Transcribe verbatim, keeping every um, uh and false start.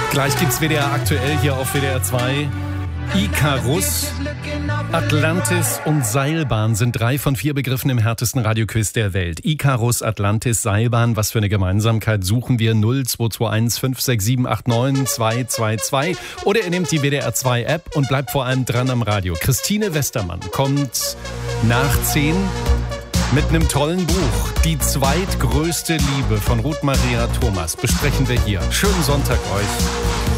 Gleich gibt's W D R aktuell hier auf W D R zwei. Icarus, Atlantis und Seilbahn sind drei von vier Begriffen im härtesten Radioquiz der Welt. Icarus, Atlantis, Seilbahn, was für eine Gemeinsamkeit suchen wir? null zwei zwei eins fünf sechs sieben acht neun zwei zwei zwei. Oder ihr nehmt die W D R zwei App und bleibt vor allem dran am Radio. Christine Westermann kommt nach zehn mit einem tollen Buch. Die zweitgrößte Liebe von Ruth Maria Thomas besprechen wir hier. Schönen Sonntag euch.